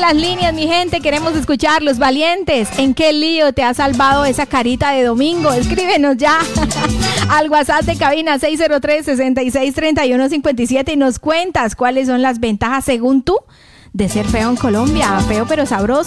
las líneas, mi gente. Queremos escucharlos, valientes. ¿En qué lío te ha salvado esa carita de domingo? Escríbenos ya al WhatsApp de cabina 603-6631-57 y nos cuentas cuáles son las ventajas según tú de ser feo en Colombia. Feo pero sabroso.